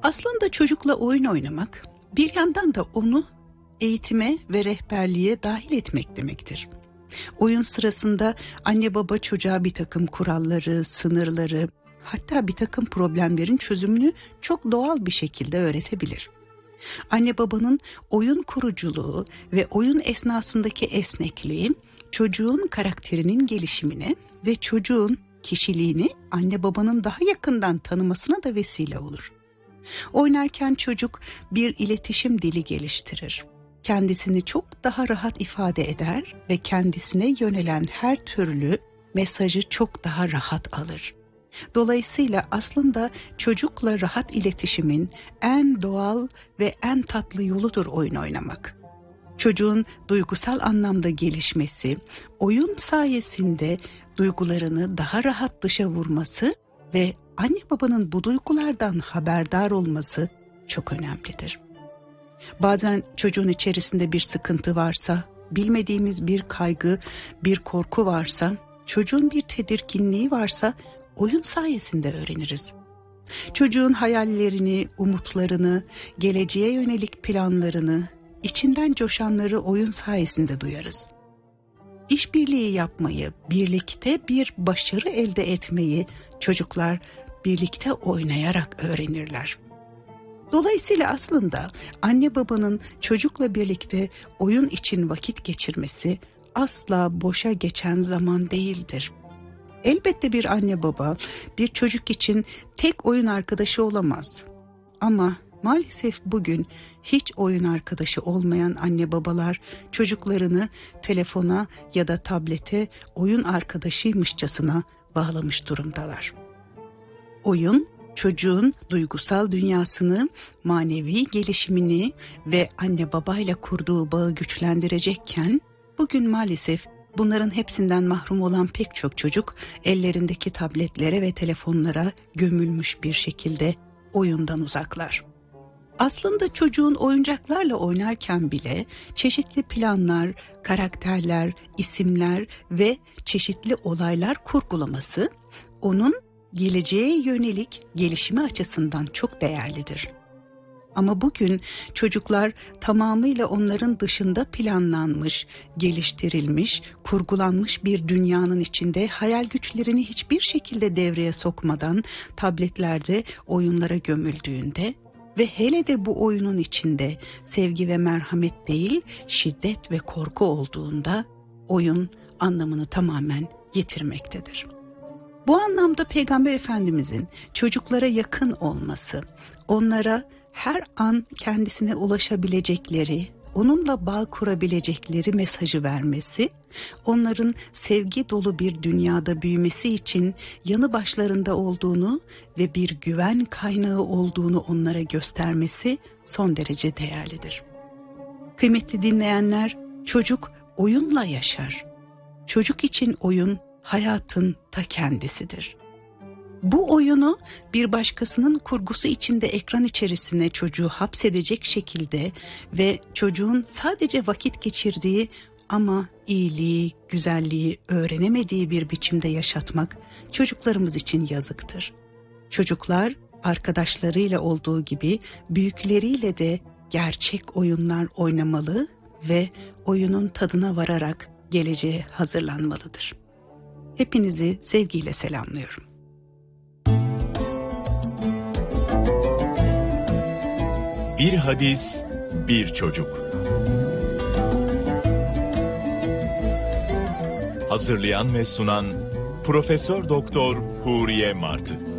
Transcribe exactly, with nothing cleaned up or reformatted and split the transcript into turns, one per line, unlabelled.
Aslında çocukla oyun oynamak bir yandan da onu eğitime ve rehberliğe dahil etmek demektir. Oyun sırasında anne baba çocuğa bir takım kuralları, sınırları, hatta bir takım problemlerin çözümünü çok doğal bir şekilde öğretebilir. Anne babanın oyun kuruculuğu ve oyun esnasındaki esnekliği çocuğun karakterinin gelişimine ve çocuğun kişiliğini anne babanın daha yakından tanımasına da vesile olur. Oynarken çocuk bir iletişim dili geliştirir. Kendisini çok daha rahat ifade eder ve kendisine yönelen her türlü mesajı çok daha rahat alır. Dolayısıyla aslında çocukla rahat iletişimin en doğal ve en tatlı yoludur oyun oynamak. Çocuğun duygusal anlamda gelişmesi, oyun sayesinde duygularını daha rahat dışa vurması ve anne babanın bu duygulardan haberdar olması çok önemlidir. Bazen çocuğun içerisinde bir sıkıntı varsa, bilmediğimiz bir kaygı, bir korku varsa, çocuğun bir tedirginliği varsa oyun sayesinde öğreniriz. Çocuğun hayallerini, umutlarını, geleceğe yönelik planlarını, içinden coşanları oyun sayesinde duyarız. İşbirliği yapmayı, birlikte bir başarı elde etmeyi çocuklar birlikte oynayarak öğrenirler. Dolayısıyla aslında anne babanın çocukla birlikte oyun için vakit geçirmesi asla boşa geçen zaman değildir. Elbette bir anne baba bir çocuk için tek oyun arkadaşı olamaz. Ama maalesef bugün hiç oyun arkadaşı olmayan anne babalar çocuklarını telefona ya da tablete oyun arkadaşıymışçasına bağlamış durumdalar. Oyun, çocuğun duygusal dünyasını, manevi gelişimini ve anne babayla kurduğu bağı güçlendirecekken, bugün maalesef bunların hepsinden mahrum olan pek çok çocuk ellerindeki tabletlere ve telefonlara gömülmüş bir şekilde oyundan uzaklar. Aslında çocuğun oyuncaklarla oynarken bile çeşitli planlar, karakterler, isimler ve çeşitli olaylar kurgulaması onun geleceğe yönelik gelişimi açısından çok değerlidir. Ama bugün çocuklar tamamıyla onların dışında planlanmış, geliştirilmiş, kurgulanmış bir dünyanın içinde hayal güçlerini hiçbir şekilde devreye sokmadan tabletlerde oyunlara gömüldüğünde ve hele de bu oyunun içinde sevgi ve merhamet değil, şiddet ve korku olduğunda oyun anlamını tamamen yitirmektedir. Bu anlamda Peygamber Efendimizin çocuklara yakın olması, onlara her an kendisine ulaşabilecekleri, onunla bağ kurabilecekleri mesajı vermesi, onların sevgi dolu bir dünyada büyümesi için yanı başlarında olduğunu ve bir güven kaynağı olduğunu onlara göstermesi son derece değerlidir. Kıymetli dinleyenler, çocuk oyunla yaşar. Çocuk için oyun hayatın ta kendisidir. Bu oyunu bir başkasının kurgusu içinde ekran içerisine çocuğu hapsedecek şekilde ve çocuğun sadece vakit geçirdiği ama iyiliği, güzelliği öğrenemediği bir biçimde yaşatmak çocuklarımız için yazıktır. Çocuklar arkadaşlarıyla olduğu gibi büyükleriyle de gerçek oyunlar oynamalı ve oyunun tadına vararak geleceğe hazırlanmalıdır. Hepinizi sevgiyle selamlıyorum.
Bir hadis, bir çocuk. Hazırlayan ve sunan Profesör Doktor Huriye Martı.